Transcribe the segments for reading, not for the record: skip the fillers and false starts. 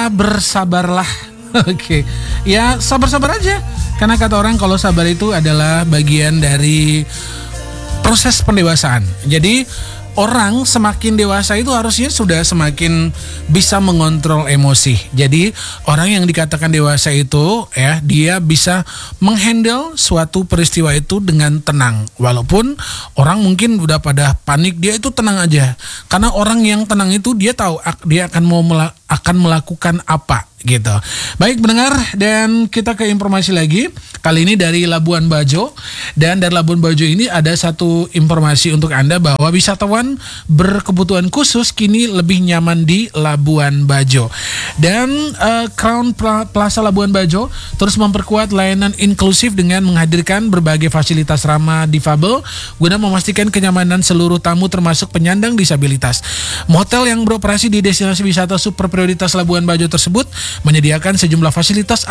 ya bersabarlah. Oke, ya sabar-sabar aja. Karena kata orang kalau sabar itu adalah bagian dari proses pendewasaan. Jadi orang semakin dewasa itu harusnya sudah semakin bisa mengontrol emosi. Jadi orang yang dikatakan dewasa itu ya dia bisa menghandle suatu peristiwa itu dengan tenang. Walaupun orang mungkin udah pada panik, dia itu tenang aja. Karena orang yang tenang itu dia tahu dia akan melakukan apa gitu. Baik pendengar, dan kita ke informasi lagi. Kali ini dari Labuan Bajo. Dan dari Labuan Bajo ini ada satu informasi untuk Anda bahwa wisatawan berkebutuhan khusus kini lebih nyaman di Labuan Bajo. Dan Crown Plaza Labuan Bajo terus memperkuat layanan inklusif dengan menghadirkan berbagai fasilitas ramah difabel guna memastikan kenyamanan seluruh tamu termasuk penyandang disabilitas. Motel yang beroperasi di destinasi wisata super prioritas Labuan Bajo tersebut menyediakan sejumlah fasilitas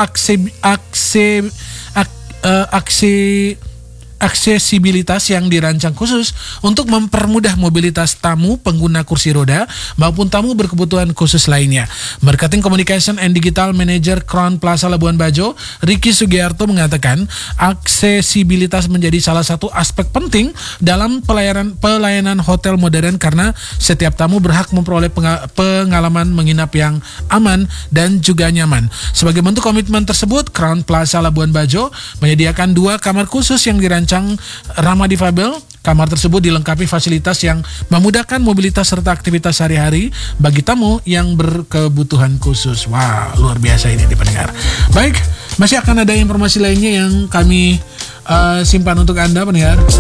aksesibilitas yang dirancang khusus untuk mempermudah mobilitas tamu pengguna kursi roda maupun tamu berkebutuhan khusus lainnya. Marketing Communication and Digital Manager Crown Plaza Labuan Bajo, Ricky Sugiarto mengatakan, aksesibilitas menjadi salah satu aspek penting dalam pelayanan hotel modern karena setiap tamu berhak memperoleh pengalaman menginap yang aman dan juga nyaman. Sebagai bentuk komitmen tersebut, Crown Plaza Labuan Bajo menyediakan 2 kamar khusus yang dirancang ramah difabel. Kamar tersebut dilengkapi fasilitas yang memudahkan mobilitas serta aktivitas sehari-hari bagi tamu yang berkebutuhan khusus. Wah, luar biasa ini pendengar. Baik, masih akan ada informasi lainnya yang kami simpan untuk Anda pendengar.